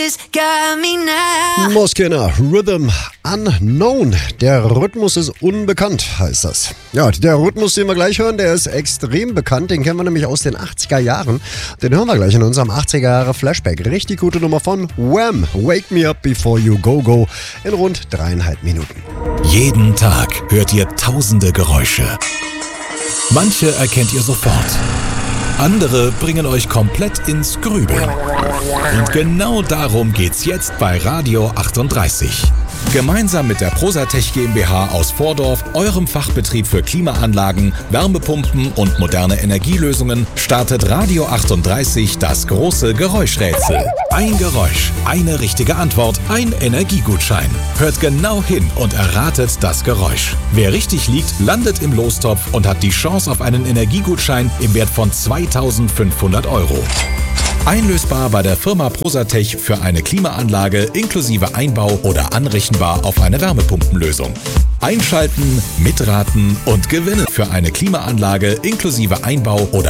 this got me now. Moskina, Rhythm Unknown. Der Rhythmus ist unbekannt, heißt das. Ja, der Rhythmus, den wir gleich hören, der ist extrem bekannt. Den kennen wir nämlich aus den 80er Jahren. Den hören wir gleich in unserem 80er Jahre Flashback. Richtig gute Nummer von Wham! Wake Me Up Before You Go Go in rund 3,5 Minuten. Jeden Tag hört ihr tausende Geräusche. Manche erkennt ihr sofort. Andere bringen euch komplett ins Grübeln. Und genau darum geht's jetzt bei Radio 38. Gemeinsam mit der Prosatech GmbH aus Vordorf, eurem Fachbetrieb für Klimaanlagen, Wärmepumpen und moderne Energielösungen, startet Radio 38 das große Geräuschrätsel. Ein Geräusch, eine richtige Antwort, ein Energiegutschein. Hört genau hin und erratet das Geräusch. Wer richtig liegt, landet im Lostopf und hat die Chance auf einen Energiegutschein im Wert von 2.500 €. Einlösbar bei der Firma Prosatech für eine Klimaanlage inklusive Einbau oder anrechenbar auf eine Wärmepumpenlösung. Einschalten, mitraten und gewinnen für eine Klimaanlage inklusive Einbau oder